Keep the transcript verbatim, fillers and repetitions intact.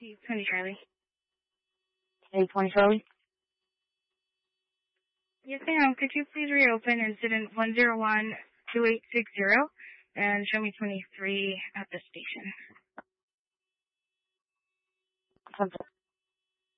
T twenty Charlie. Hey, twenty Charlie? Yes, ma'am. Could you please reopen incident one zero one two eight six zero and show me twenty-three at the station?